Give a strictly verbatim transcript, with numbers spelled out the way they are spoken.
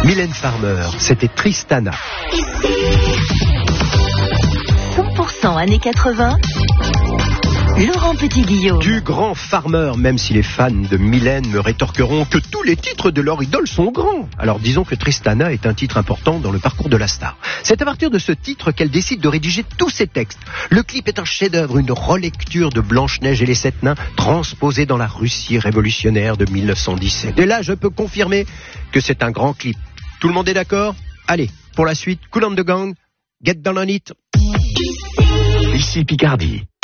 Mylène Farmer, c'était Tristana. cent pour cent années quatre-vingts, Laurent Petit-Guillaume. Du grand Farmer, même si les fans de Mylène me rétorqueront que tous les titres de leur idole sont grands. Alors disons que Tristana est un titre important dans le parcours de la star. C'est à partir de ce titre qu'elle décide de rédiger tous ses textes. Le clip est un chef-d'œuvre, une relecture de Blanche-Neige et les Sept Nains, transposée dans la Russie révolutionnaire de mille neuf cent dix-sept. Et là, je peux confirmer que c'est un grand clip. Tout le monde est d'accord ? Allez, pour la suite, Kool and the Gang, Get Down on It. Ici Picardie.